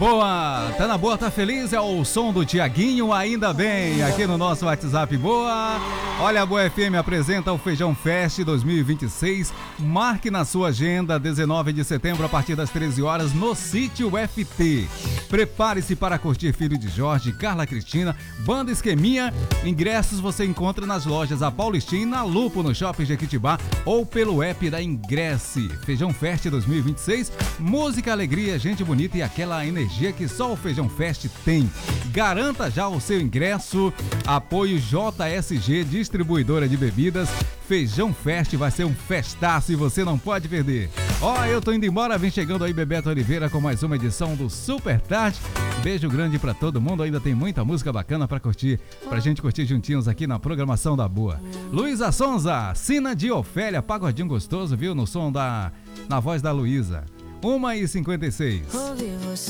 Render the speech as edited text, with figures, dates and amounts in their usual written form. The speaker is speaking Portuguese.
Boa, tá na boa, tá feliz? É o som do Tiaguinho, ainda bem, aqui no nosso WhatsApp. Boa! Olha, a Boa FM apresenta o Feijão Fest 2026. Marque na sua agenda, 19 de setembro, a partir das 13 horas, no Sítio FT. Prepare-se para curtir Filho de Jorge, Carla Cristina, Banda Esqueminha. Ingressos você encontra nas lojas A Paulistinha e na Lupo, no Shopping Jequitibá, ou pelo app da Ingresse. Feijão Fest 2026, música, alegria, gente bonita e aquela energia que só o Feijão Fest tem. Garanta já o seu ingresso. Apoio JSG, distribuidora de bebidas. Feijão Fest vai ser um festaço e você não pode perder. Eu tô indo embora, vem chegando aí Bebeto Oliveira com mais uma edição do Super Tarde. Beijo grande pra todo mundo, ainda tem muita música bacana pra curtir, pra gente curtir juntinhos aqui na programação da Boa. Luísa Sonza, Sina de Ofélia, pagodinho gostoso, viu? No som na voz da Luísa. 1h56.